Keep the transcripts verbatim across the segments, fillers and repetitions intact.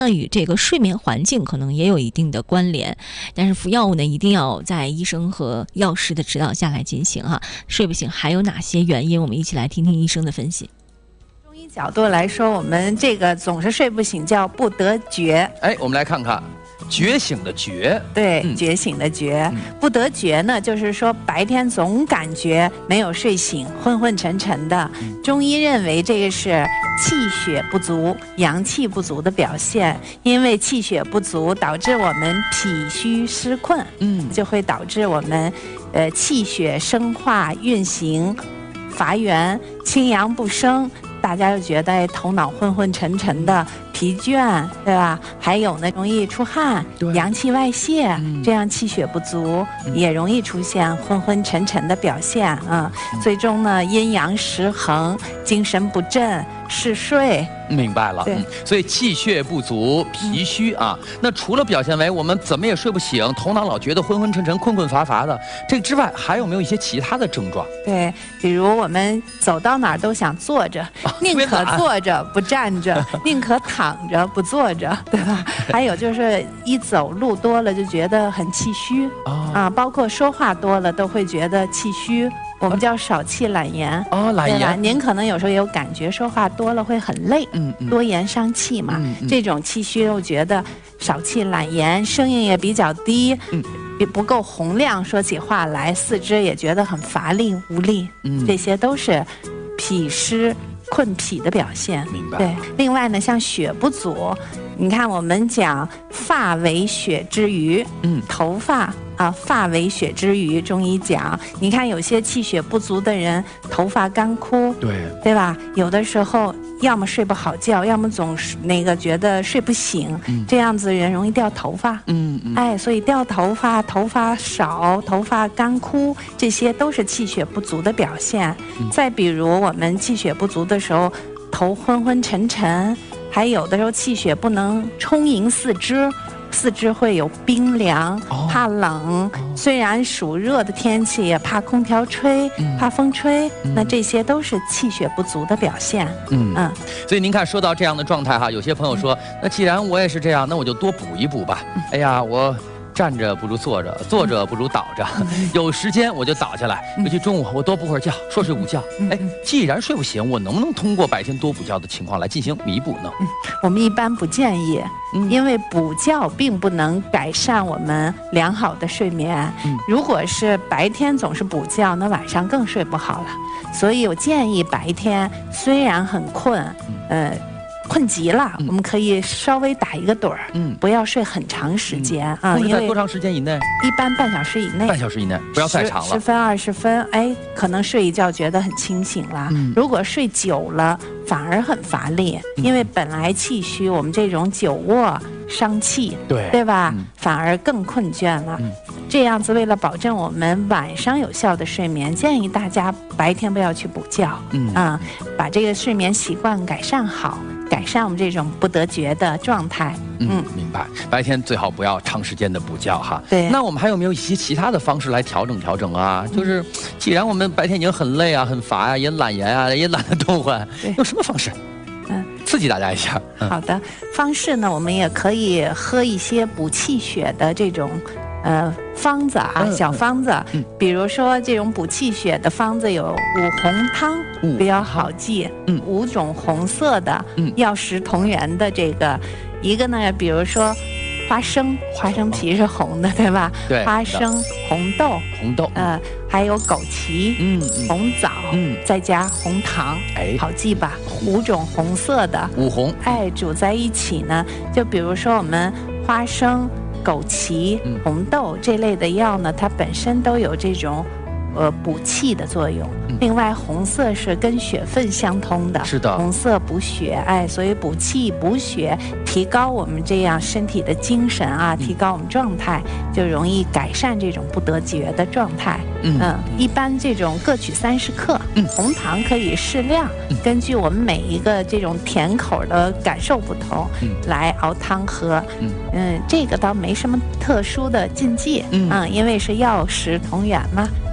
那与这个睡眠环境可能也有一定的关联，但是服药物呢，一定要在医生和药师的指导下来进行哈。睡不醒还有哪些原因？我们一起来听听医生的分析。 中医角度来说，我们这个总是睡不醒叫不得觉。 哎，我们来看看。觉醒的觉， 对， 嗯、 觉醒的觉，嗯、不得觉呢，就是说白天总感觉没有睡醒，昏昏沉沉的。嗯、中医认为这个是气血不足、阳气不足的表现，因为气血不足导致我们脾虚湿困，嗯，就会导致我们，呃，气血生化运行乏源，清阳不升。大家就觉得头脑昏昏沉沉的、疲倦，对吧？还有呢，容易出汗、阳气外泄，嗯、这样气血不足、嗯、也容易出现昏昏沉沉的表现啊。嗯、最终呢，阴阳失衡，精神不振、嗜睡。 明白了，嗯，所以气血不足、脾虚啊。嗯、那除了表现为我们怎么也睡不醒，头脑老觉得昏昏沉沉、困困乏乏的，这个之外，还有没有一些其他的症状？ 对，比如我们走到哪儿都想坐着，啊、宁可坐着不站着，宁可躺着不坐着，对吧？还有就是一走路多了就觉得很气虚啊，啊，包括说话多了都会觉得气虚。我们叫少气懒言哦，懒言。 您可能有时候也有感觉，说话多了会很累，嗯嗯，多言伤气嘛。嗯嗯、这种气虚，我觉得少气懒言，声音也比较低，嗯，不够洪亮，说起话来，四肢也觉得很乏力无力，嗯，这些都是脾湿困脾的表现。 明白。 对，另外呢，像血不足，你看我们讲发为血之余，嗯，头发。啊，发为血之余，中医讲，你看有些气血不足的人，头发干枯， 对， 对吧？有的时候要么睡不好觉，要么总是那个觉得睡不醒，嗯、这样子的人容易掉头发，嗯嗯，哎，所以掉头发、头发少、头发干枯，这些都是气血不足的表现。嗯、再比如我们气血不足的时候，头昏昏沉沉，还有的时候气血不能充盈四肢。四肢会有冰凉，怕冷。哦、虽然属热的天气，也怕空调吹，嗯、怕风吹。嗯、那这些都是气血不足的表现。 嗯嗯。所以您看，说到这样的状态哈，有些朋友说，嗯、那既然我也是这样，那我就多补一补吧。嗯、哎呀，我。站着不如坐着，坐着不如倒着。嗯、有时间我就倒下来，尤其中午我多补会儿觉，说睡午觉。嗯、哎，既然睡不醒，我能不能通过白天多补觉的情况来进行弥补呢？ 嗯、我们一般不建议，嗯、因为补觉并不能改善我们良好的睡眠。嗯、如果是白天总是补觉，那晚上更睡不好了。所以我建议白天虽然很困，呃。困极了，嗯、我们可以稍微打一个盹儿，嗯，不要睡很长时间、嗯、啊。 因为多长时间以内？ 一般半小时以内。 半小时以内，不要太长了。 十分二十分，哎，可能睡一觉觉得很清醒了。嗯、如果睡久了，反而很乏力，嗯、因为本来气虚，我们这种久卧伤气，对对吧？嗯、反而更困倦了。嗯、这样子，为了保证我们晚上有效的睡眠，建议大家白天不要去补觉，嗯啊，把这个睡眠习惯改善好。改善我们这种不得觉的状态。 嗯，嗯明白。白天最好不要长时间的补觉哈。 对。 那我们还有没有一些其他的方式来调整调整啊？嗯、就是，既然我们白天已经很累啊、很乏呀、啊，也懒言啊，也懒得动换，用什么方式？嗯，刺激大家一下。 嗯、好的方式呢，我们也可以喝一些补气血的这种。呃，方子啊，嗯、小方子，嗯、比如说这种补气血的方子有五红汤，嗯、比较好记，嗯、五种红色的，嗯、药食同源的这个，一个呢，比如说花生，花生皮是红的，对吧？ 对， 花生、红豆， 红豆， 呃，还有枸杞，嗯，红枣，嗯，再加红糖，哎，好记吧？五种红色的， 五红， 哎，煮在一起呢，就比如说我们花生。枸杞、红豆这类的药呢，它本身都有这种呃补气的作用。嗯、另外，红色是跟血分相通的， 是的， 红色补血，哎，所以补气补血，提高我们这样身体的精神啊，提高我们状态，就容易改善这种不得觉的状态。嗯, 嗯，一般这种各取三十克，嗯，红糖可以适量，嗯、根据我们每一个这种甜口的感受不同，嗯，来熬汤喝。嗯, 嗯，这个倒没什么特殊的禁忌，嗯, 嗯，因为是药食同源嘛。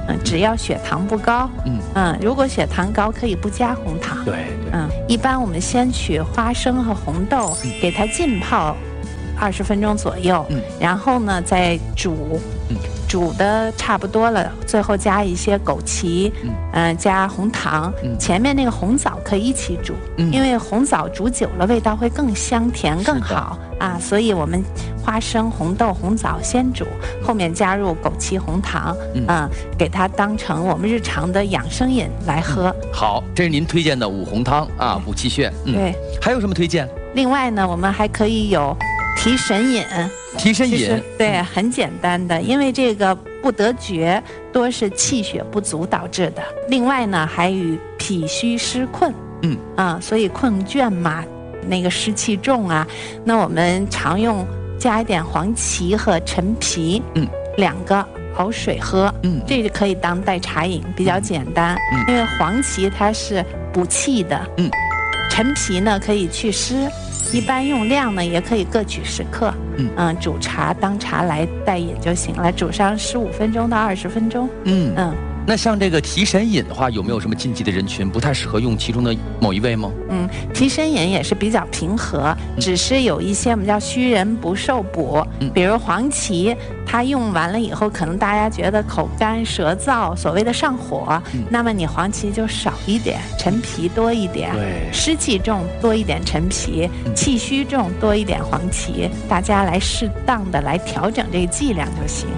嗯，只要血糖不高， 嗯嗯，如果血糖高，可以不加红糖。 对对， 嗯，一般我们先取花生和红豆， 嗯给它浸泡二十分钟左右， 嗯， 然后呢再煮， 嗯， 煮的差不多了，最后加一些枸杞， 嗯嗯、加红糖， 嗯前面那个红枣可以一起煮， 嗯因为红枣煮久了味道会更香甜是的更好啊，所以我们花生、红豆、红枣先煮，后面加入枸杞、红糖， 嗯嗯，给它当成我们日常的养生饮来喝。 好，这是您推荐的五红汤啊，补气血。嗯， 对， 还有什么推荐？ 另外呢，我们还可以有提神饮。 提神饮其实。对，很简单的，因为这个不得厥多是气血不足导致的。另外呢，还与脾虚湿困， 嗯啊，所以困倦嘛，那个湿气重啊，那我们常用加一点黄芪和陈皮， 嗯， 两个熬水喝， 嗯这个可以当代茶饮，比较简单。 嗯因为黄芪它是补气的， 嗯， 陈皮呢可以祛湿。一般用量呢，也可以各取十克， 嗯煮茶当茶来代饮就行了，煮上十五分钟到二十分钟， 嗯嗯那像这个提神饮的话，有没有什么禁忌的人群不太适合用其中的某一味吗？ 嗯，提神饮也是比较平和，只是有一些我们叫虚人不受补， 嗯比如黄芪，它用完了以后，可能大家觉得口干舌燥，所谓的上火， 嗯那么你黄芪就少一点，陈皮多一点， 对湿气重多一点陈皮， 嗯气虚重多一点黄芪，大家来适当的来调整这个剂量就行。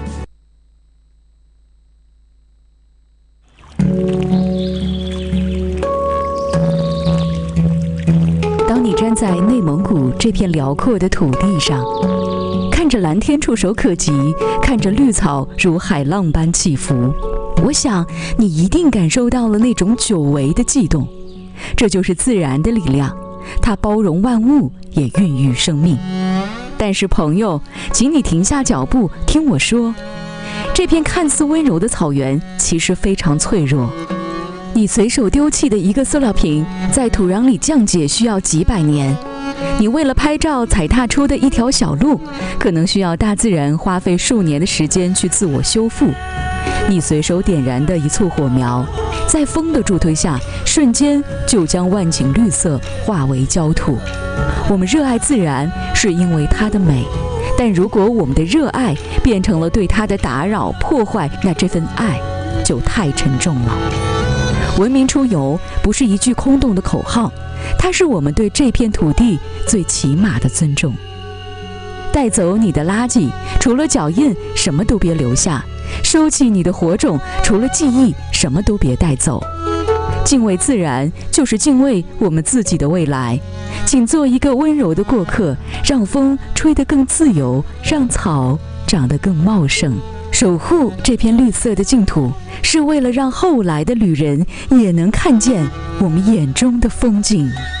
当你站在内蒙古这片辽阔的土地上，看着蓝天触手可及，看着绿草如海浪般起伏，我想你一定感受到了那种久违的悸动。这就是自然的力量，它包容万物，也孕育生命。但是朋友，请你停下脚步，听我说，这片看似温柔的草原其实非常脆弱。你随手丢弃的一个塑料瓶，在土壤里降解需要几百年；你为了拍照踩踏出的一条小路，可能需要大自然花费数年的时间去自我修复。你随手点燃的一簇火苗，在风的助推下，瞬间就将万顷绿色化为焦土。我们热爱自然，是因为它的美，但如果我们的热爱变成了对它的打扰、破坏，那这份爱就太沉重了。文明出游不是一句空洞的口号，它是我们对这片土地最起码的尊重。带走你的垃圾，除了脚印，什么都别留下；收起你的火种，除了记忆，什么都别带走。敬畏自然，就是敬畏我们自己的未来。请做一个温柔的过客，让风吹得更自由，让草长得更茂盛。守护这片绿色的净土，是为了让后来的旅人也能看见我们眼中的风景。